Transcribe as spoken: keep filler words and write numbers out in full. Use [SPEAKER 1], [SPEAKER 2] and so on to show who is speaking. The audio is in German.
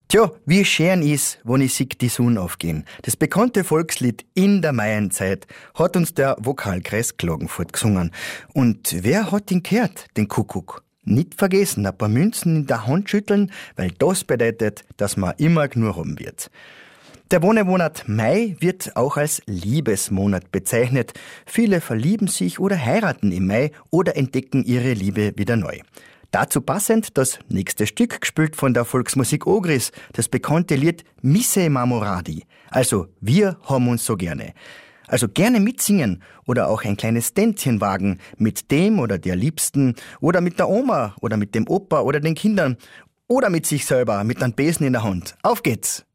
[SPEAKER 1] Tja, wie schön ist, wenn ich sieg die Sonne aufgehen. Das bekannte Volkslied In der Maienzeit hat uns der Vokalkreis Klagenfurt gesungen. Und wer hat ihn gehört, den Kuckuck? Nicht vergessen, ein paar Münzen in der Hand schütteln, weil das bedeutet, dass man immer genug haben wird. Der Monat Mai wird auch als Liebesmonat bezeichnet. Viele verlieben sich oder heiraten im Mai oder entdecken ihre Liebe wieder neu. Dazu passend das nächste Stück, gespielt von der Volksmusik Ogris, das bekannte Lied Misse Marmoradi, also wir haben uns so gerne. Also gerne mitsingen oder auch ein kleines Tänzchen wagen mit dem oder der Liebsten oder mit der Oma oder mit dem Opa oder den Kindern oder mit sich selber mit einem Besen in der Hand. Auf geht's!